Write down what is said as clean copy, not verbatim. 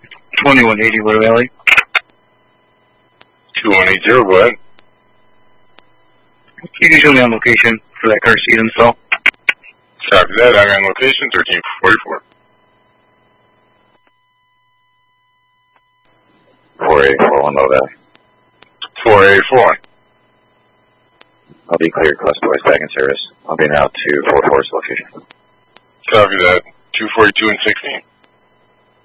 2180 Little Valley. 2180, go ahead. You can show me on location for that car seat install. Copy that. I'm on location, 1344. 4841 Low Valley. 484. I'll be cleared, Class Boys back in service. I'll be now to 44's location. Copy that. 242 and 16.